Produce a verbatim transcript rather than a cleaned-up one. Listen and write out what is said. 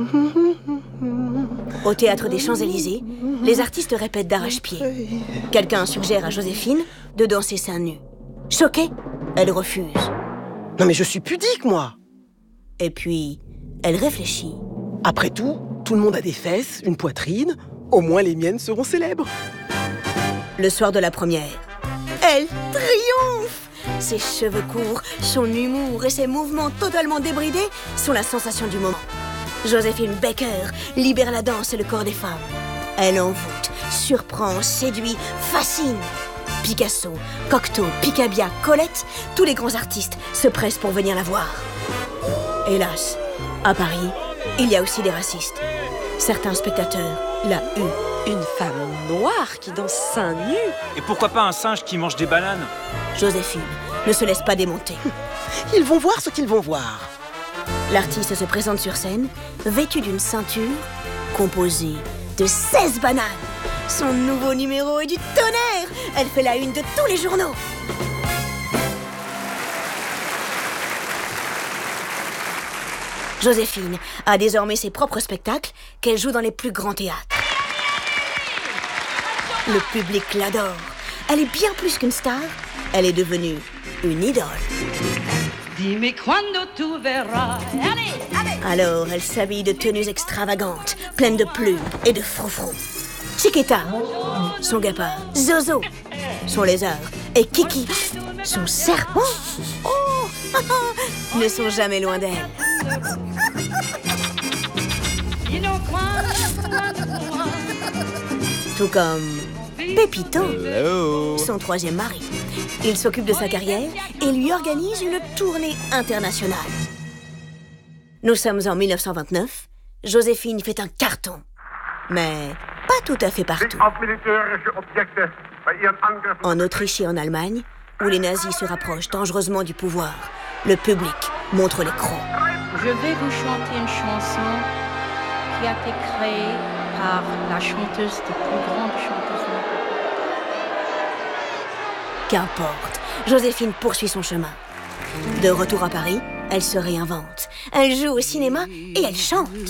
Au théâtre des Champs-Élysées, les artistes répètent d'arrache-pied. Quelqu'un suggère à Joséphine de danser seins nus. Choquée, elle refuse. Non mais je suis pudique, moi! Et puis, elle réfléchit. Après tout, tout le monde a des fesses, une poitrine. Au moins les miennes seront célèbres. Le soir de la première, elle triomphe! Ses cheveux courts, son humour et ses mouvements totalement débridés sont la sensation du moment. Joséphine Baker libère la danse et le corps des femmes. Elle envoûte, surprend, séduit, fascine. Picasso, Cocteau, Picabia, Colette, tous les grands artistes se pressent pour venir la voir. Hélas, à Paris, il y a aussi des racistes. Certains spectateurs la huent. Une femme noire qui danse seins nus. Et pourquoi pas un singe qui mange des bananes? Joséphine ne se laisse pas démonter. Ils vont voir ce qu'ils vont voir. L'artiste se présente sur scène, vêtue d'une ceinture composée de seize bananes. Son nouveau numéro est du tonnerre. Elle fait la une de tous les journaux. Joséphine a désormais ses propres spectacles qu'elle joue dans les plus grands théâtres. Le public l'adore. Elle est bien plus qu'une star. Elle est devenue une idole. Dimmi quando tu verrai. Allez, allez. Alors, elle s'habille de tenues extravagantes, pleines de plumes et de froufrous. Chiquita, son guépard, Zozo, son lézard, et Kiki, son serpent, oh, ne sont jamais loin d'elle. Tout comme Pépito, son troisième mari. Il s'occupe de sa carrière et lui organise une tournée internationale. Nous sommes en mille neuf cent vingt-neuf. Joséphine fait un carton. Mais pas tout à fait partout. En Autriche et en Allemagne, où les nazis se rapprochent dangereusement du pouvoir, le public montre les crocs. Je vais vous chanter une chanson qui a été créée par la chanteuse des plus grandes chanteuses. Qu'importe, Joséphine poursuit son chemin. De retour à Paris, elle se réinvente. Elle joue au cinéma et elle chante.